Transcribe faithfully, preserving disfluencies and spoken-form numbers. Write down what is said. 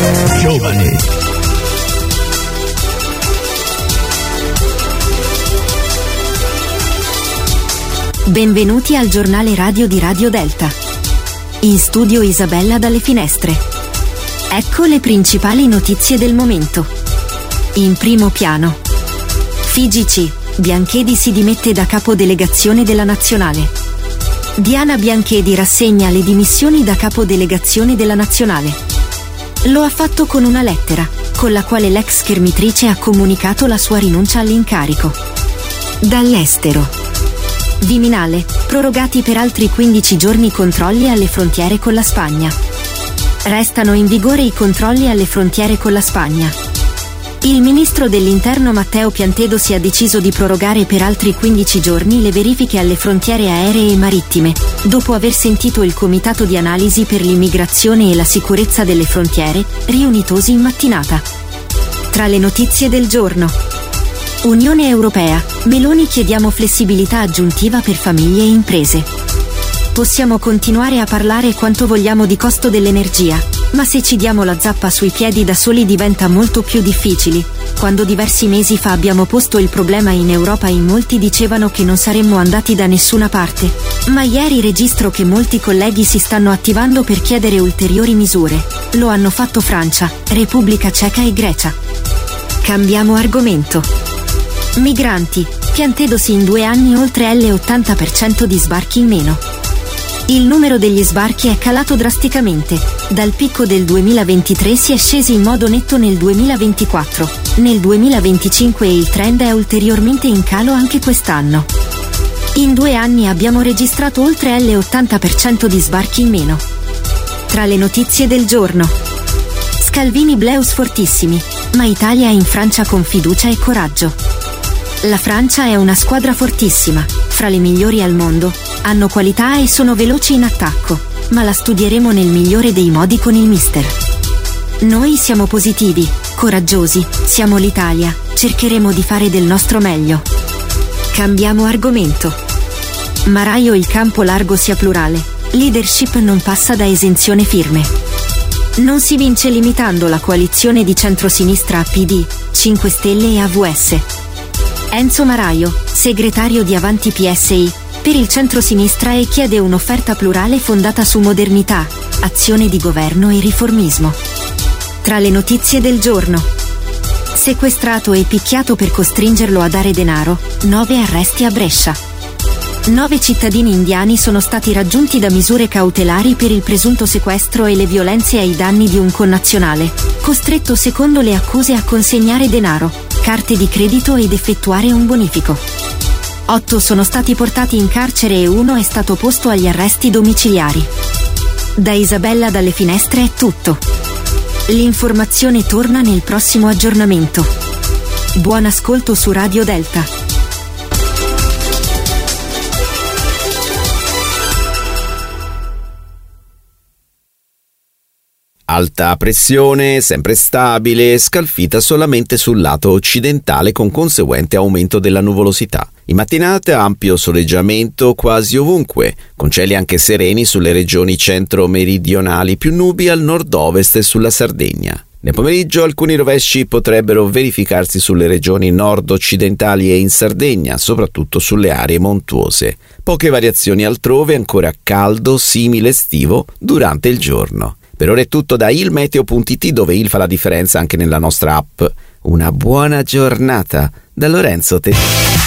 Giovani. Benvenuti al giornale radio di Radio Delta. In studio Isabella dalle finestre. Ecco le principali notizie del momento. In primo piano. F I G C. Bianchedi si dimette da capo delegazione della Nazionale. Diana Bianchedi rassegna le dimissioni da capo delegazione della Nazionale. Lo ha fatto con una lettera, con la quale l'ex schermitrice ha comunicato la sua rinuncia all'incarico. Dall'estero. Viminale, prorogati per altri quindici giorni i controlli alle frontiere con la Spagna. Restano in vigore i controlli alle frontiere con la Spagna. Il ministro dell'Interno Matteo Piantedosi ha deciso di prorogare per altri quindici giorni le verifiche alle frontiere aeree e marittime, dopo aver sentito il Comitato di Analisi per l'Immigrazione e la Sicurezza delle Frontiere, riunitosi in mattinata. Tra le notizie del giorno. Unione Europea, Meloni chiediamo flessibilità aggiuntiva per famiglie e imprese. Possiamo continuare a parlare quanto vogliamo di costo dell'energia, ma se ci diamo la zappa sui piedi da soli diventa molto più difficile. Quando diversi mesi fa abbiamo posto il problema in Europa in molti dicevano che non saremmo andati da nessuna parte, ma ieri registro che molti colleghi si stanno attivando per chiedere ulteriori misure. Lo hanno fatto Francia, Repubblica Ceca e Grecia. Cambiamo argomento. Migranti, Piantedosi in due anni oltre l'ottanta per cento di sbarchi in meno. Il numero degli sbarchi è calato drasticamente. Dal picco del duemilaventitré si è scesi in modo netto nel duemilaventiquattro. Nel duemilaventicinque il trend è ulteriormente in calo anche quest'anno. In due anni abbiamo registrato oltre l'ottanta per cento di sbarchi in meno. Tra le notizie del giorno. Scalvini Bleus fortissimi, ma Italia in Francia con fiducia e coraggio. La Francia è una squadra fortissima, fra le migliori al mondo, hanno qualità e sono veloci in attacco, ma la studieremo nel migliore dei modi con il mister. Noi siamo positivi, coraggiosi, siamo l'Italia, cercheremo di fare del nostro meglio. Cambiamo argomento. Maraio il campo largo sia plurale, leadership non passa da esenzione firme. Non si vince limitando la coalizione di centrosinistra a P D, cinque Stelle e A V S. Enzo Maraio, segretario di Avanti P S I, per il centrosinistra e chiede un'offerta plurale fondata su modernità, azione di governo e riformismo. Tra le notizie del giorno. Sequestrato e picchiato per costringerlo a dare denaro, nove arresti a Brescia. Nove cittadini indiani sono stati raggiunti da misure cautelari per il presunto sequestro e le violenze ai danni di un connazionale, costretto secondo le accuse a consegnare denaro, carte di credito ed effettuare un bonifico. Otto sono stati portati in carcere e uno è stato posto agli arresti domiciliari. Da Isabella dalle finestre è tutto. L'informazione torna nel prossimo aggiornamento. Buon ascolto su Radio Delta. Alta pressione, sempre stabile, scalfita solamente sul lato occidentale con conseguente aumento della nuvolosità. In mattinata ampio soleggiamento quasi ovunque, con cieli anche sereni sulle regioni centro-meridionali, più nubi al nord-ovest e sulla Sardegna. Nel pomeriggio alcuni rovesci potrebbero verificarsi sulle regioni nord-occidentali e in Sardegna, soprattutto sulle aree montuose. Poche variazioni altrove, ancora caldo, simile estivo, durante il giorno. Per ora è tutto da ilmeteo punto it, dove il fa la differenza anche nella nostra app. Una buona giornata da Lorenzo Te.